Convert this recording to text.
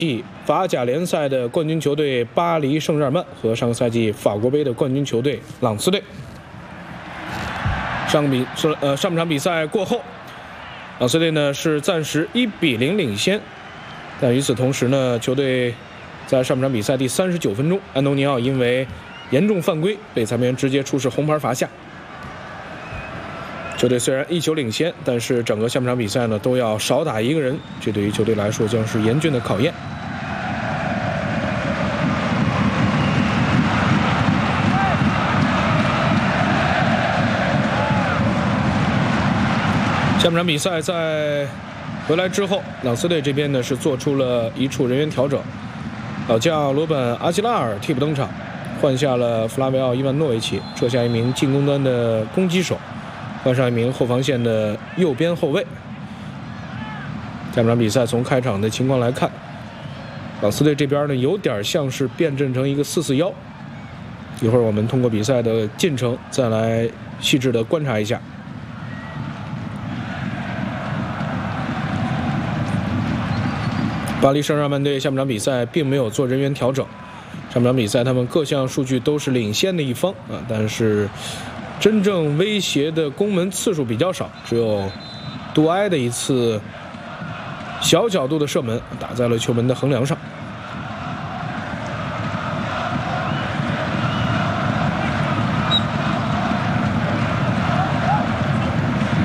法甲联赛的冠军球队巴黎圣日耳曼和上个赛季法国杯的冠军球队朗斯队。上半场比赛过后，朗斯队呢是暂时1比0领先，但与此同时呢，球队在上半场比赛第39分钟，安东尼奥因为严重犯规被裁判员直接出示红牌罚下。球队虽然1球领先，但是整个下半场比赛呢都要少打1个人，这对于球队来说将是严峻的考验。下半场比赛在回来之后，朗斯队这边呢是做出了一处人员调整，老将罗本·阿基拉尔替补登场，换下了弗拉维奥·伊万诺维奇，撤下一名进攻端的攻击手，换上一名后防线的右边后卫。下半场比赛从开场的情况来看，朗斯队这边呢有点像是变阵成一个4-4-1。一会儿我们通过比赛的进程再来细致的观察一下。巴黎圣日耳曼队下半场比赛并没有做人员调整，上半场比赛他们各项数据都是领先的一方但是真正威胁的攻门次数比较少，只有杜埃的一次小角度的射门打在了球门的横梁上。